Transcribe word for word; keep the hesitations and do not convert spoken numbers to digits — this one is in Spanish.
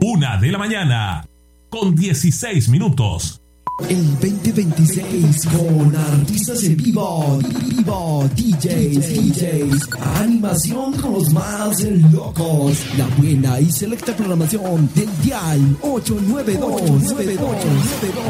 Una de la mañana, con dieciséis minutos. El veinte veintiséis con artistas en vivo, vivo, D Js, D Js, animación con los más locos, la buena y selecta programación del Dial ocho nueve dos.